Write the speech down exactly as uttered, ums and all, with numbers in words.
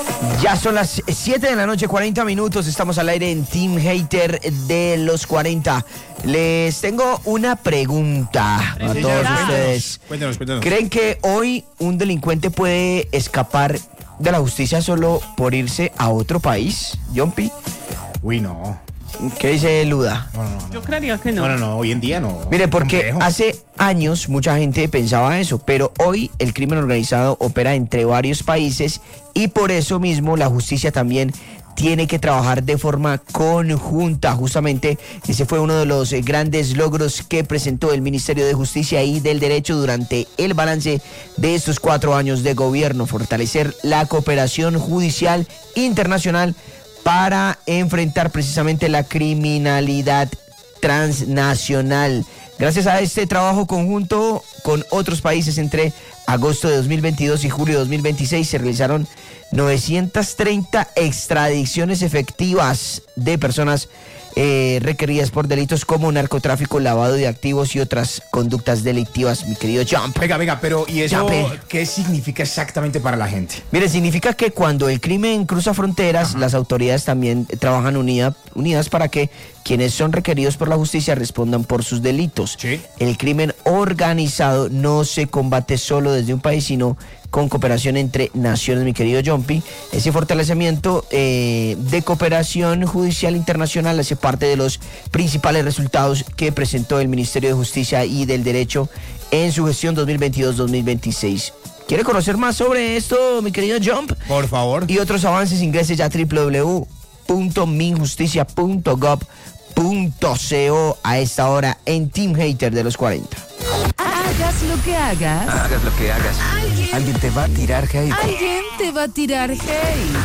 Ya son las siete de la noche, cuarenta minutos. Estamos al aire en Team Hater de los cuarenta. Les tengo una pregunta a todos ustedes. Cuéntanos, cuéntanos. ¿Creen que hoy un delincuente puede escapar de la justicia solo por irse a otro país, Jumpy? Uy, no. ¿Qué dice Luda? No, no, no. Yo creería que no. No, no, no, hoy en día no. Mire, porque Complejo. hace años mucha gente pensaba eso, pero hoy el crimen organizado opera entre varios países y por eso mismo la justicia también tiene que trabajar de forma conjunta. Justamente ese fue uno de los eh, grandes logros que presentó el Ministerio de Justicia y del Derecho durante el balance de estos cuatro años de gobierno: fortalecer la cooperación judicial internacional para enfrentar precisamente la criminalidad transnacional. Gracias a este trabajo conjunto con otros países, entre agosto de dos mil veintidós y julio de dos mil veintiséis se realizaron novecientas treinta extradiciones efectivas de personas eh, requeridas por delitos como narcotráfico, lavado de activos y otras conductas delictivas, mi querido Jump. Venga, venga, pero ¿y eso Chape. qué significa exactamente para la gente? Mire, significa que cuando el crimen cruza fronteras, Ajá. las autoridades también trabajan unida- unidas para que quienes son requeridos por la justicia respondan por sus delitos. Sí. El crimen organizado no se combate solo desde un país, sino con cooperación entre naciones, mi querido Jumpy. Ese fortalecimiento eh, de cooperación judicial internacional hace parte de los principales resultados que presentó el Ministerio de Justicia y del Derecho en su gestión dos mil veintidós dos mil veintiséis. ¿Quiere conocer más sobre esto, mi querido Jump? Por favor. Y otros avances, ingrese ya a doble u doble u doble u punto minjusticia punto gov punto co a esta hora en Team Hater de los cuarenta. Hagas lo que hagas, Hagas lo que hagas. ¿Alguien? Alguien te va a tirar hate. alguien te va a tirar hate.